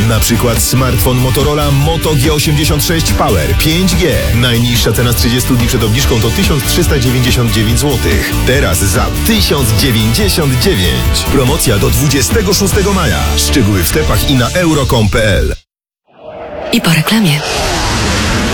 Na przykład smartfon Motorola Moto G86 Power 5G. Najniższa cena z 30 dni przed obniżką to 1399 zł. Teraz za 1099. Promocja do 26 maja. Szczegóły w sklepach i na euro.com.pl. I po reklamie.